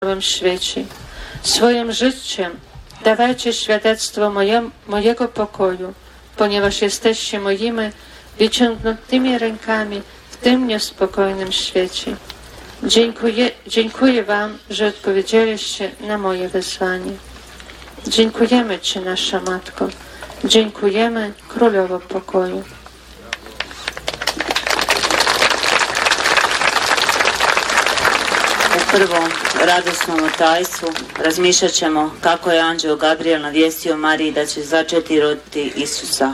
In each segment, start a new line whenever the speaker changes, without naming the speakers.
całym świecie. Swoim życiem dawajcie świadectwo mojego pokoju, ponieważ jesteście moimi wyciągniętymi rękami w tym niespokojnym świecie. Dziękuję Wam, że odpowiedzieliście na moje wezwanie. Dziękujemy Ci, nasza Matko. Dziękujemy Królowo Pokoju.
U prvom radosnom tajstvu razmišljat ćemo kako je anđeo Gabriel navijestio Mariji da će začeti i roditi Isusa.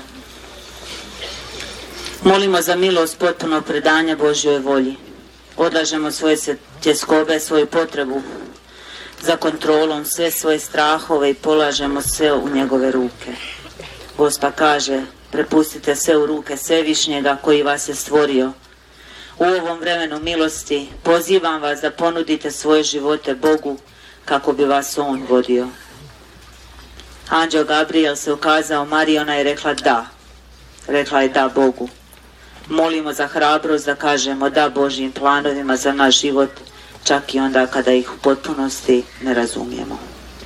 Molimo za milost potpunog predanja Božjoj volji. Odlažemo svoje tjeskobe, svoju potrebu za kontrolom, sve svoje strahove i polažemo sve u njegove ruke. Gospa kaže, prepustite sve u ruke Svevišnjega koji vas je stvorio. U ovom vremenu milosti pozivam vas da ponudite svoje živote Bogu kako bi vas On vodio. Anđeo Gabriel se ukazao Mariji, ona je rekla da. Rekla je da Bogu. Molimo za hrabrost da kažemo da Božjim planovima za naš život, čak i onda kada ih u potpunosti ne razumijemo.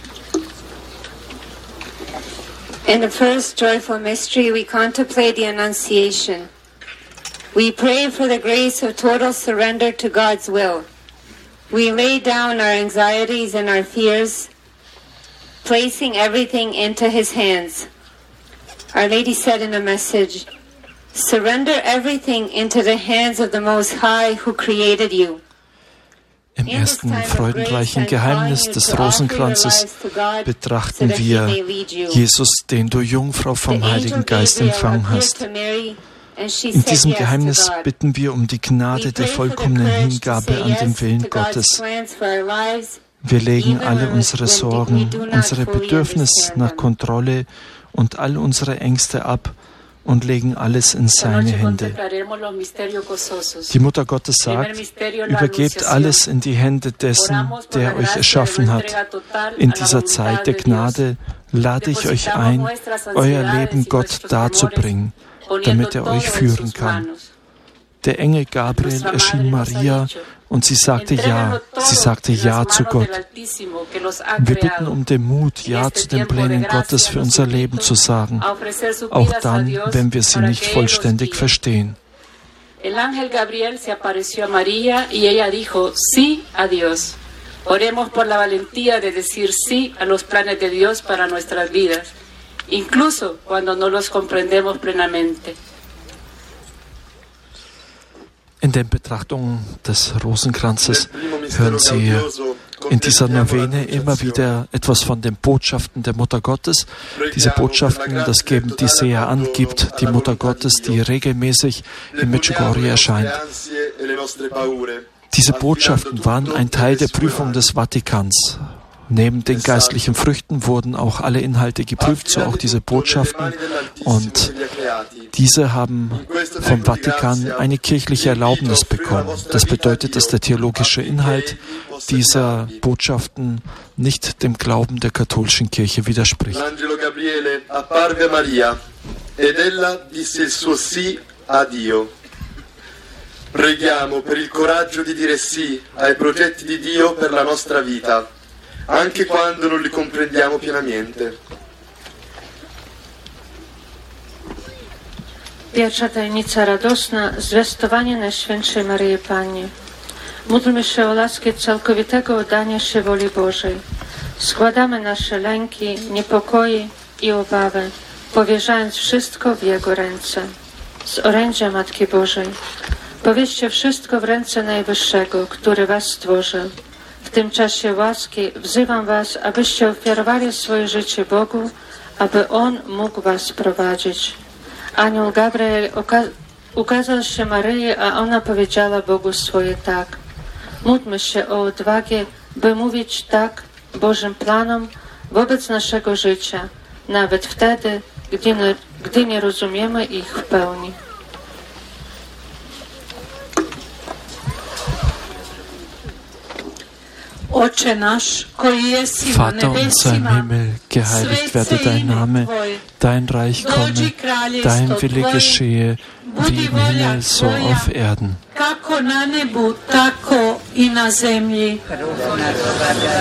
In the first joyful mystery, we contemplate the Annunciation. We pray for the grace of total surrender to God's will. We lay down our anxieties and our fears, placing everything into His hands. Our Lady said in a message, "Surrender everything into the hands of the Most High who created you."
Im ersten freudenreichen Geheimnis des Rosenkranzes betrachten wir Jesus, den du Jungfrau vom Heiligen Geist empfangen hast. In diesem Geheimnis bitten wir um die Gnade der vollkommenen Hingabe an den Willen Gottes. Wir legen alle unsere Sorgen, unsere Bedürfnisse nach Kontrolle und all unsere Ängste ab und legen alles in seine Hände. Die Mutter Gottes sagt, übergebt alles in die Hände dessen, der euch erschaffen hat. In dieser Zeit der Gnade lade ich euch ein, euer Leben Gott darzubringen, damit er euch führen kann. Der Engel Gabriel erschien Maria und sie sagte Ja zu Gott. Wir bitten um den Mut, Ja zu den Plänen Gottes für unser Leben zu sagen, auch dann, wenn wir sie nicht vollständig verstehen.
El ángel Gabriel se apareció a María y ella dijo sí a Dios. Oremos por la valentía de decir sí a los planes de Dios para nuestras vidas, incluso cuando no los comprendemos plenamente.
In den Betrachtungen des Rosenkranzes hören Sie in dieser Novene immer wieder etwas von den Botschaften der Mutter Gottes. Diese Botschaften, das geben die Seher an, gibt die Mutter Gottes, die regelmäßig in Medjugorje erscheint. Diese Botschaften waren ein Teil der Prüfung des Vatikans. Neben den geistlichen Früchten wurden auch alle Inhalte geprüft, so auch diese Botschaften. Und diese haben vom Vatikan eine kirchliche Erlaubnis bekommen. Das bedeutet, dass der theologische Inhalt dieser Botschaften nicht dem Glauben der katholischen Kirche widerspricht.
L'angelo Gabriele apparve a Maria ed ella disse il suo sì a Dio. Preghiamo per il coraggio di dire sì ai progetti di Dio per la nostra vita, anche quando non li comprendiamo pienamente.
Pierwsza tajemnica radosna, zwiastowanie Najświętszej Maryi Pannie. Módlmy się o laskę całkowitego oddania się woli Bożej. Składamy nasze lęki, niepokoje i obawy, powierzając wszystko w Jego ręce. Z orędzia Matki Bożej. Powierzcie wszystko w ręce Najwyższego, który was stworzył. W tym czasie łaski wzywam was, abyście ofiarowali swoje życie Bogu, aby On mógł was prowadzić. Anioł Gabriel ukazał się Maryi, a ona powiedziała Bogu swoje tak. Módlmy się o odwagę, by mówić tak Bożym planom wobec naszego życia, nawet wtedy, gdy nie rozumiemy ich w pełni.
Vater unser im Himmel, geheiligt werde dein Name, dein Reich komme, dein Wille geschehe, wie im Himmel so auf Erden.
jako na nebu, tako i na zemlji.